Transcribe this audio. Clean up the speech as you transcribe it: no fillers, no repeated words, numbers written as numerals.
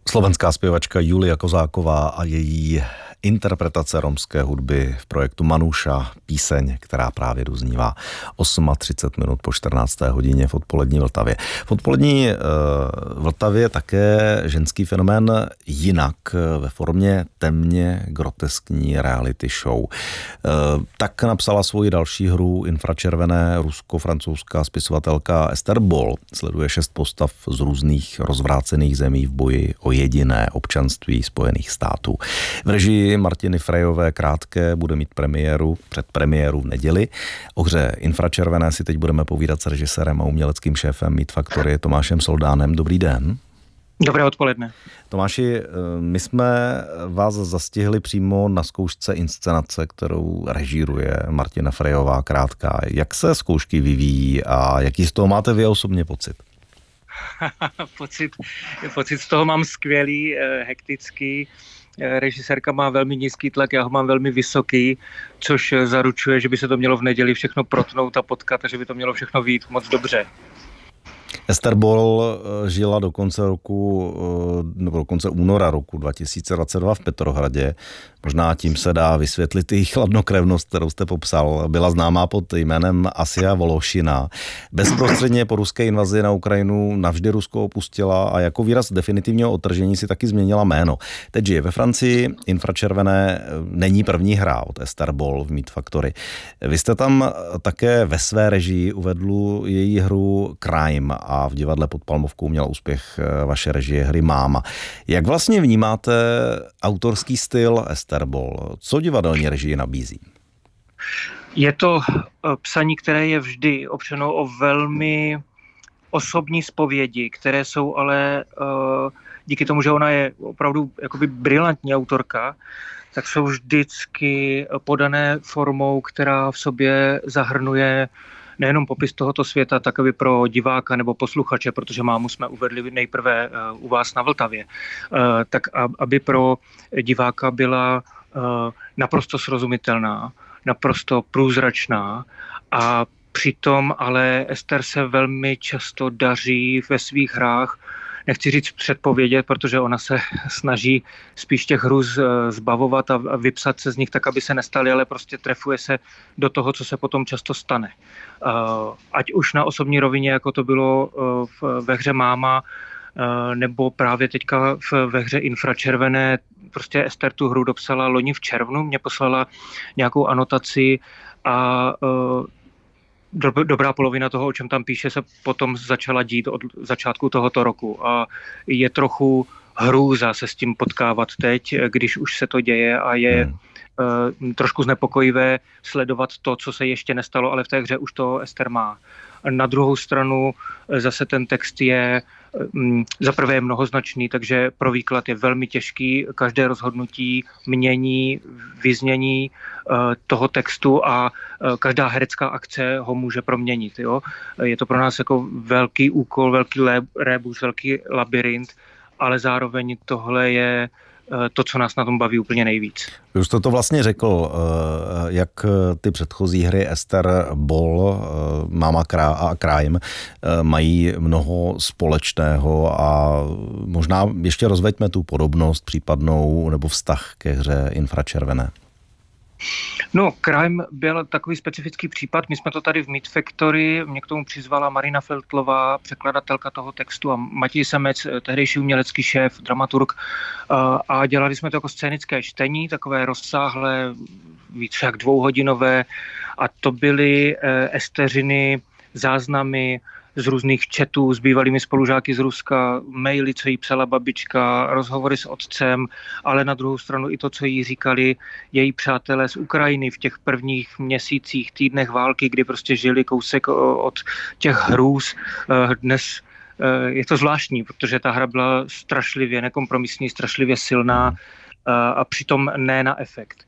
Slovenská zpěvačka Julia Kozáková a její interpretace romské hudby v projektu Manúša, píseň, která právě doznívá 8:30 minut po 14. hodině v odpolední Vltavě. V odpolední Vltavě také ženský fenomén jinak ve formě temně groteskní reality show. Tak napsala svoji další hru infračervené rusko-francouzská spisovatelka Esther Boll. Sleduje 6 postav z různých rozvrácených zemí v boji o jediné občanství Spojených států. V režii Martiny Frejové Krátké bude mít předpremiéru v neděli. O hře Infračervené si teď budeme povídat s režisérem a uměleckým šéfem Meat Factory Tomášem Soldánem. Dobrý den. Dobré odpoledne. Tomáši, my jsme vás zastihli přímo na zkoušce inscenace, kterou režíruje Martina Frejová Krátká. Jak se zkoušky vyvíjí a jaký z toho máte vy osobně pocit? Pocit z toho mám skvělý, hektický. Režisérka má velmi nízký tlak, já ho mám velmi vysoký, což zaručuje, že by se to mělo v neděli všechno protnout a potkat a že by to mělo všechno vyjít moc dobře. Esther Boll žila do konce února roku 2022 v Petrohradě. Možná tím se dá vysvětlit i chladnokrevnost, kterou jste popsal. Byla známá pod jménem Asia Vološina. Bezprostředně po ruské invazi na Ukrajinu navždy Rusko opustila a jako výraz definitivního odtržení si taky změnila jméno. Teď žije ve Francii. Infračervené není první hra od Esther Boll v Meat Factory. Vy jste tam také ve své režii uvedl její hru Crime a v divadle pod Palmovkou měla úspěch vaše režie hry Máma. Jak vlastně vnímáte autorský styl Esther Boll? Co divadelní režii nabízí? Je to psaní, které je vždy opřeno o velmi osobní zpovědi, které jsou ale díky tomu, že ona je opravdu jakoby brilantní autorka, tak jsou vždycky podané formou, která v sobě zahrnuje nejenom popis tohoto světa, tak aby pro diváka nebo posluchače, protože Mámu jsme uvedli nejprve u vás na Vltavě, tak aby pro diváka byla naprosto srozumitelná, naprosto průzračná a přitom ale Esther se velmi často daří ve svých hrách, nechci říct předpovědět, protože ona se snaží spíš těch hrůz zbavovat a vypsat se z nich tak, aby se nestaly, ale prostě trefuje se do toho, co se potom často stane. Ať už na osobní rovině, jako to bylo ve hře Máma, nebo právě teďka ve hře Infračervené, prostě Esther tu hru dopsala loni v červnu, mě poslala nějakou anotaci a dobrá polovina toho, o čem tam píše, se potom začala dít od začátku tohoto roku. A je trochu hrůza se s tím potkávat teď, když už se to děje a je trošku znepokojivé sledovat to, co se ještě nestalo, ale v té hře už to Esther má. Na druhou stranu zase ten text je za prvé mnohoznačný, takže pro výklad je velmi těžký. Každé rozhodnutí mění vyznění toho textu a každá herecká akce ho může proměnit. Jo? Je to pro nás jako velký úkol, velký rébus, velký labyrint, ale zároveň tohle je to, co nás na tom baví úplně nejvíc. Už jste to vlastně řekl, jak ty předchozí hry Esther Boll, Máma a Crime mají mnoho společného a možná ještě rozveďme tu podobnost případnou nebo vztah ke hře Infračervené. No, Crime byl takový specifický případ. My jsme to tady v Meat Factory, mě k tomu přizvala Marina Feltlová, překladatelka toho textu, a Matěj Semec, tehdejší umělecký šéf, dramaturg, a dělali jsme to jako scénické čtení, takové rozsáhlé, více jak 2hodinové, a to byly Esteřiny, záznamy z různých chatů s bývalými spolužáky z Ruska, maily, co jí psala babička, rozhovory s otcem, ale na druhou stranu i to, co jí říkali její přátelé z Ukrajiny v těch prvních měsících, týdnech války, kdy prostě žili kousek od těch hrůz. Dnes je to zvláštní, protože ta hra byla strašlivě nekompromisní, strašlivě silná a přitom ne na efekt.